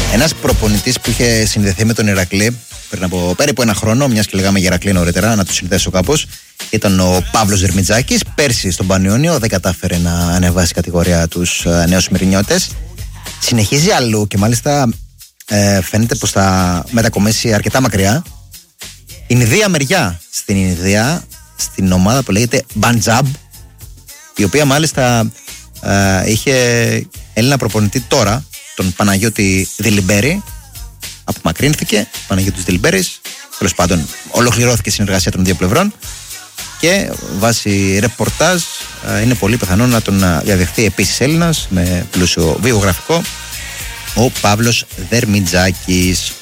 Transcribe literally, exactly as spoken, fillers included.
Ένας προπονητής που είχε συνδεθεί με τον Ηρακλή πριν από περίπου ένα χρόνο, μιας και λέγαμε για Ηρακλή νωρίτερα, να το συνδέσω κάπως, ήταν ο Παύλος Δερμιτζάκης. Πέρσι στον Πανιόνιο δεν κατάφερε να ανεβάσει κατηγορία τους νέους Μυρινιώτες. Συνεχίζει αλλού και μάλιστα ε, φαίνεται πως θα μετακομίσει αρκετά μακριά. Ινδία μεριά, στην Ινδία, στην ομάδα που λέγεται Μπαντζάμπ, η οποία μάλιστα ε, είχε Έλληνα προπονητή τώρα, τον Παναγιώτη Δηλιμπέρη. Απομακρύνθηκε ο Παναγιώτης Δηλιμπέρης. Τέλος πάντων, ολοκληρώθηκε η συνεργασία των δύο πλευρών και βάσει ρεπορτάζ ε, είναι πολύ πιθανό να τον διαδεχθεί επίσης Έλληνας με πλούσιο βιογραφικό, ο Παύλος Δερμιτζάκης.